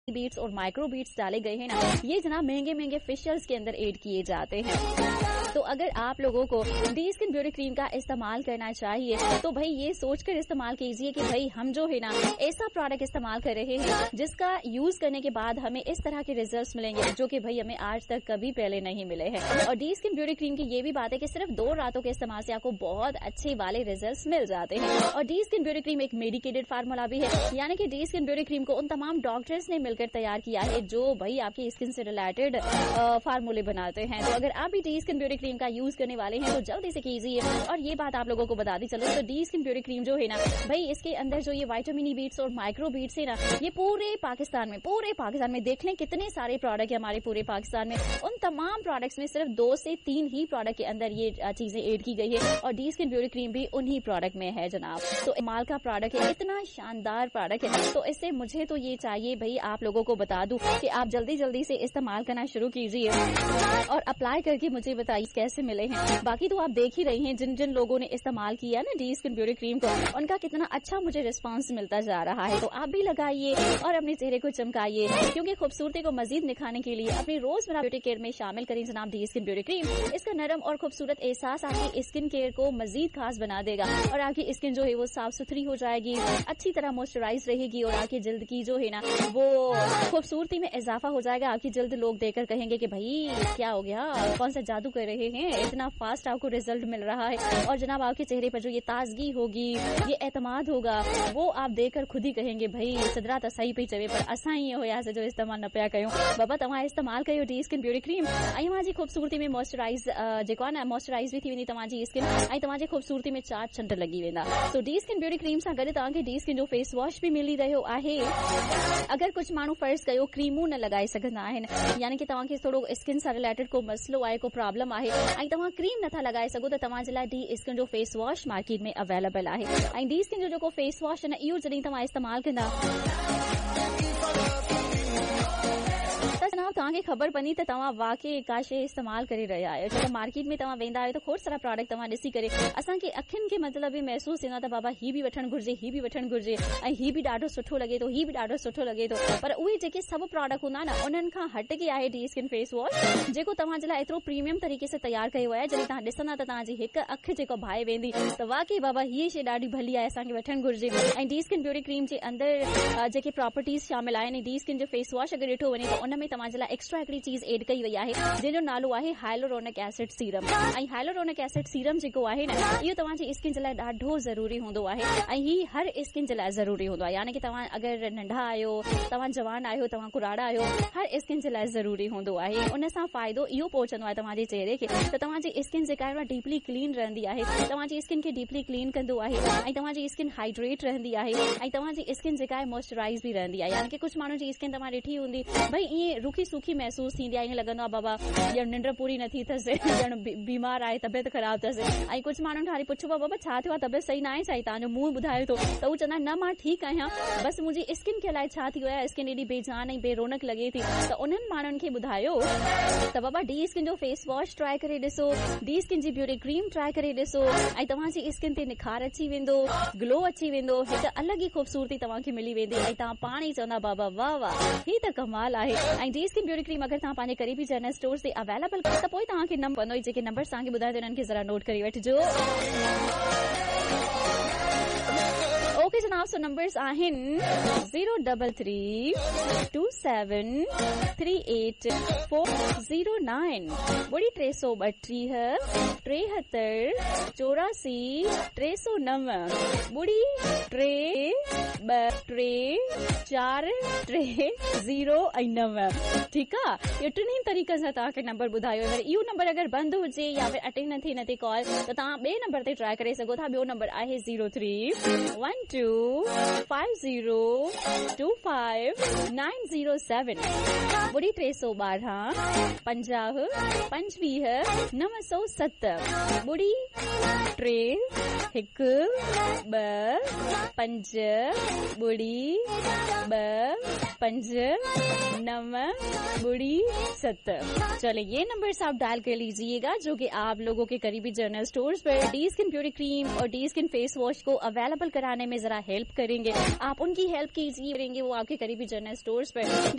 Beats और micro beats डाले गए हैं ना, ये जनाब महंगे महंगे फेशियल्स के अंदर ऐड किए जाते हैं। तो अगर आप लोगों को डी स्किन ब्यूटी क्रीम का इस्तेमाल करना चाहिए तो भाई ये सोचकर इस्तेमाल कीजिए कि भाई हम जो है ना ऐसा प्रोडक्ट इस्तेमाल कर रहे हैं जिसका यूज करने के बाद हमें इस तरह के रिजल्ट्स मिलेंगे जो कि भाई हमें आज तक कभी पहले नहीं मिले हैं। और डी स्किन ब्यूटी क्रीम की ये भी बात है कि सिर्फ 2 रातों के इस्तेमाल से आपको बहुत अच्छे वाले रिजल्ट्स मिल जाते हैं। और डी स्किन ब्यूटी क्रीम एक मेडिकेटेड फार्मूला भी है, यानी कि डी स्किन ब्यूटी क्रीम को उन तमाम डॉक्टर्स ने मिलकर तैयार किया है जो भाई आपकी स्किन से रिलेटेड फार्मूले बनाते हैं। तो अगर आप भी डी स्किन ब्यूटी क्रीम का यूज करने वाले हैं तो जल्दी से कीजिए। और ये बात आप लोगों को बता दी चलो, तो डी स्किन ब्यूटी क्रीम जो है ना भाई इसके अंदर जो ये विटामिन ई बीट्स और माइक्रो बीट्स है ना, ये पूरे पाकिस्तान में देख लें कितने सारे प्रोडक्ट है हमारे पूरे पाकिस्तान में, उन तमाम प्रोडक्ट्स में सिर्फ 2 से 3 ही प्रोडक्ट के अंदर ये चीजें ऐड की गई है और डी स्किन ब्यूटी क्रीम भी उन्हीं प्रोडक्ट में है जनाब। तो कमाल का प्रोडक्ट है, इतना शानदार प्रोडक्ट है, तो इससे मुझे तो ये चाहिए भाई आप लोगों को बता दूं कि आप जल्दी जल्दी से इस्तेमाल करना शुरू कीजिए और अप्लाई करके मुझे बताइए कैसे मिले हैं। बाकी तो आप देख ही रही हैं जिन जिन लोगों ने इस्तेमाल किया ना डी स्किन ब्यूटी क्रीम को, उनका कितना अच्छा मुझे रिस्पांस मिलता जा रहा है। तो आप भी लगाइए और अपने चेहरे को चमकाइए, क्योंकि खूबसूरती को मजीद निखारने के लिए अपनी रोजमर्रा ब्यूटी केयर में शामिल करें जनाब डी स्किन ब्यूटी क्रीम। इसका नरम और खूबसूरत एहसास आपकी स्किन केयर को मजीद खास बना देगा और आपकी स्किन जो है वो साफ सुथरी हो जाएगी, अच्छी तरह मॉइस्चराइज रहेगी और आपकी जल्द की जो है ना वो खूबसूरती में इजाफा हो जाएगा। आपकी जल्द लोग देखकर कहेंगे कि भाई क्या हो गया, कौन सा जादू कर रहे हैं, इतना फास्ट आपको रिजल्ट मिल रहा है। और जनाब आपके चेहरे पर जो ये ताजगी होगी, ये एतमाद होगा, वो आप देखकर खुद ही कहेंगे भाई सदरा तो सही पे चवे पर असा ही हो यहाँ से जो इस्तेमाल न पिया कयूं। बाबा तव्हां इस्तेमाल कयो डी स्किन ब्यूटी क्रीम ऐं तव्हांजी खूबसूरती में मॉइस्चराइज जेको आहे न मॉइस्चराइज भी थी वेंदी तव्हांजी स्किन ऐं तव्हांजी खूबसूरती में 4 छंट लगी वेंदा। तो डी स्किन ब्यूटी क्रीम सां गॾु तव्हांखे डी स्किन जो फेस वॉश भी मिली रहियो आहे। अगर कुछ माण्हू फर्ज़ कयो क्रीमूं न लॻाए सघंदा आहिनि, यानी कि तव्हांखे थोरो स्किन सां रिलेटेड को मसलो आहे, को प्रॉब्लम आहे ऐं तव्हां क्रीम नथा लॻाए सघो त तव्हांजे लाइ डी स्किन जो फेस वॉश मार्केट में अवेलेबल आहे। ऐं डी स्किन जो जेको फेस वॉश आहे न इहो जॾहिं तव्हां इस्तेमाल कंदा त जनाब तव्हांखे ख़बर पवंदी त तव्हां वाकई का शइ इस्तेमाल करे रहिया आहियो। छो त मार्केट में तव्हां वेंदा आहियो त खोड़ सारा प्रोडक्ट तव्हां ॾिसी करे असांखे अखियुनि खे मतिलबु बि महसूस थींदो आहे त बाबा ही बि वठणु घुर्जे, ही बि वठणु घुर्जे ऐं ही बि ॾाढो सुठो लॻे थो, ही बि ॾाढो सुठो लॻे थो। पर उहे जेके सभु प्रोडक्ट हूंदा न उन्हनि खां हटके आहे डी स्किन फेस वॉश, जेको तव्हांजे लाइ एतिरो प्रीमियम तरीक़े सां तयार कयो आहे। जॾहिं तव्हां ॾिसंदा त तव्हांजी हिकु अखि जेको भाए वेंदी त वाकई बाबा हीअ शइ ॾाढी भली आहे, असांखे वठणु घुर्जे। ऐं डी स्किन ब्यूटी क्रीम जे अंदरि जेके प्रॉपर्टीज़ शामिल आहिनि, डी स्किन जो फेस वॉश अगरि ॾिठो वञे त उन में तव्हांजे लाइ एक्स्ट्रा हिकिड़ी चीज़ एड कई वई आहे जंहिंजो नालो आहे हाइलोरोनिक एसिड सीरम। ऐं हाइलोरोनिक एसिड सीरम जेको आहे न इहो तव्हांजी स्किन जे लाइ ॾाढो ज़रूरी हूंदो आहे ऐं ही हर स्किन जे लाइ ज़रूरी हूंदो आहे। यानी कि तव्हां अगरि नंढा आहियो, तव्हां जवान आहियो, तव्हां कुराड़ा आहियो, हर स्किन जे लाइ ज़रूरी हूंदो आहे। उन सां फ़ाइदो इहो पहुचंदो आहे तव्हांजे चेहरे खे त तव्हांजी स्किन जेका आहे डीपली क्लीन रहंदी आहे, तव्हांजी स्किन खे डीपली क्लीन कंदो आहे ऐं तव्हांजी स्किन हाइड्रेट रहंदी आहे ऐं तव्हांजी स्किन जेका आहे मॉइस्चराइज बि रहंदी आहे। यानी कि कुझु माण्हुनि जी स्किन तव्हां ॾिठी हूंदी भई ईअं रुखी सुखी महसूस थींदी आहे, ईअं लॻंदो आहे बाबा ॼण निंड पूरी नथी अथसि, ॼण बीमार आहे, तबियत ख़राब अथसि। ऐं कुझु माण्हुनि खां हाणे पुछो बाबा छा थियो आहे, तबियत सही न आहे छा, तव्हांजो मुंहुं ॿुधायो थो त उहो चवंदा न मां ठीकु आहियां, बसि मुंहिंजी स्किन खे अलाए छा थी वियो आहे, स्किन एॾी बेजान ऐं बेरोनक लॻे थी। त उन्हनि माण्हुनि खे ॿुधायो त बाबा डी स्किन जो फेस वॉश ट्राई करे ॾिसो, डी स्किन जी ब्यूटी क्रीम ट्राई करे ॾिसो ऐं तव्हांजी स्किन ते निखार अची वेंदो, ग्लो अची वेंदो, हिकु अलॻि ई खूबसूरती तव्हांखे मिली वेंदी ऐं तव्हां पाण ई चवंदा बाबा वाह वाह ही त कमाल आहे। ऐं डी स्किन ब्यूटी क्रीम अगरि तव्हां पंहिंजे करीबी जनरल स्टोर ते अवेलेबल त पोइ तव्हांखे नंबर पवंदो, जेके नंबर तव्हांखे ॿुधाए उन्हनि खे ज़रा नोट करे वठिजो। ओके जनाब, सो नंबर्स आहिनि 03327384009 ॿुड़ी 332 73 84 309 ॿुड़ी 3234330 ठीकु आहे। इहो टिनी तरीक़नि सां तव्हांखे नंबर ॿुधायो। इहो नंबर अगरि बंदि हुजे या फिर अटेंड न थिए कॉल त तव्हां ॿिए नंबर ते ट्राई करे सघो था। ॿियो नंबर आहे 0312502907 ॿुड़ी 312 50 25 907 ॿुड़ी 3 1 2 5 ॿुड़ी 2 597। चले ये नंबर आप डायल कर लीजिएगा, जो कि आप लोगों के करीबी जनरल स्टोर्स पर डी स्किन ब्यूटी क्रीम और डी स्किन फेस वॉश को अवेलेबल कराने में जरा हेल्प करेंगे। आप उनकी हेल्प कीजिए, वो आपके करीबी जनरल स्टोर्स पर